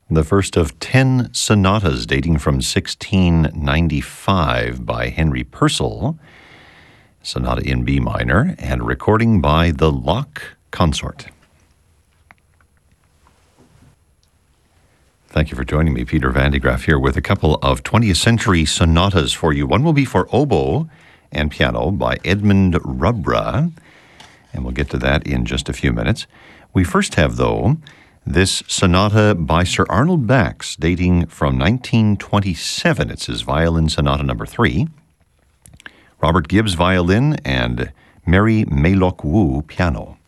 The first of 10 sonatas dating from 1695 by Henry Purcell, sonata in B minor, and recording by the Locke Consort. Thank you for joining me. Peter Van de Graaff here with a couple of 20th century sonatas for you. One will be for oboe and piano by Edmund Rubra, and we'll get to that in just a few minutes. We first have, though, this sonata by Sir Arnold Bax, dating from 1927. It's his violin sonata number 3. Robert Gibbs violin and Mary Maylock Wu piano.